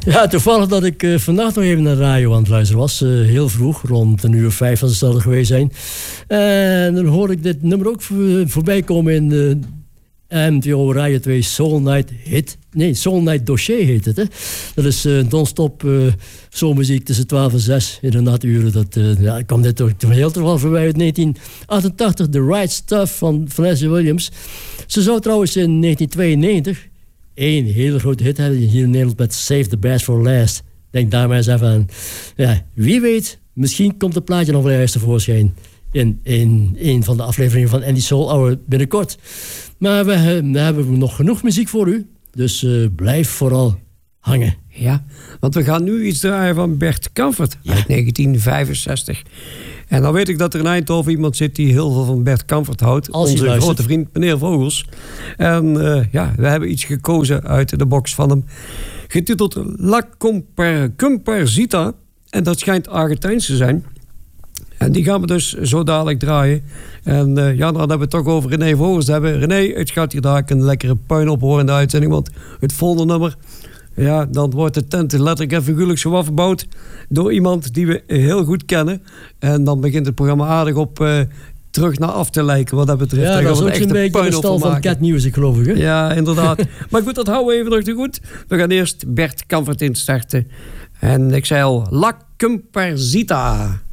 Ja, toevallig dat ik vandaag nog even naar de radio aan het luisteren was. Heel vroeg, rond 5:00 als het zal geweest zijn. En dan hoorde ik dit nummer ook voorbij komen in de NPO Radio 2 Soul Night Hit. Nee, Soul Night Dossier heet het. Hè? Dat is non-stop zomermuziek tussen 12 en 6 in de naturen. Dat kwam dit toch heel toevallig voorbij uit 1988. The Right Stuff van Vanessa Williams. Ze zou trouwens in 1992 één hele grote hit hebben hier in Nederland met Save the Best for Last. Denk daar maar eens even aan. Ja, wie weet, misschien komt het plaatje nog wel ergens tevoorschijn in een van de afleveringen van Andy Soul Hour binnenkort. Maar we hebben nog genoeg muziek voor u. Dus blijf vooral hangen. Ja, want we gaan nu iets draaien van Bert Kampert uit 1965. En dan weet ik dat er in Eindhoven iemand zit die heel veel van Bert Kampert houdt. Onze grote vriend meneer Vogels. En we hebben iets gekozen uit de box van hem. Getiteld La Comparsita. En dat schijnt Argentijns te zijn. En die gaan we dus zo dadelijk draaien. En dan hebben we het toch over René Vogels. René, het gaat hier daar een lekkere puin op horen in de uitzending. Want het volgende nummer, ja, dan wordt de tent letterlijk en figuurlijk zo afgebouwd door iemand die we heel goed kennen. En dan begint het programma aardig op terug naar af te lijken wat dat betreft. Ja, dat is ook een beetje de stal van Cat Music, geloof ik. Hè? Ja, inderdaad. Maar goed, dat houden we even nog te goed. We gaan eerst Bert Kampert instarten. En ik zei al, La Comparsita.